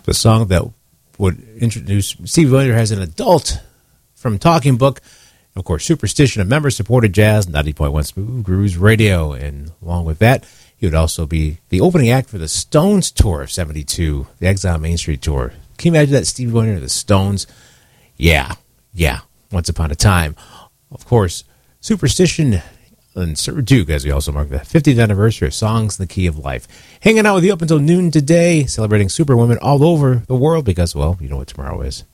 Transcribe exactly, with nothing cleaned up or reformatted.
The song that would introduce Stevie Wonder as an adult from Talking Book. Of course, Superstition, a member-supported jazz, ninety point one Smooth Grooves Radio. And along with that, he would also be the opening act for the Stones tour of seventy-two, the Exile Main Street tour. Can you imagine that, Stevie Wonder, the Stones? Yeah, yeah, once upon a time. Of course, Superstition and Sir Duke, as we also mark the fiftieth anniversary of Songs in the Key of Life. Hanging out with you up until noon today, celebrating Superwomen all over the world because, well, you know what tomorrow is.